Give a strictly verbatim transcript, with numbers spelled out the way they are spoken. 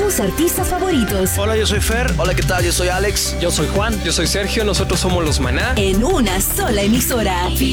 tus artistas favoritos. Hola, yo soy Fer. Hola, ¿qué tal? Yo soy Alex. Yo soy Juan. Yo soy Sergio. Nosotros somos los Maná. En una sola emisora.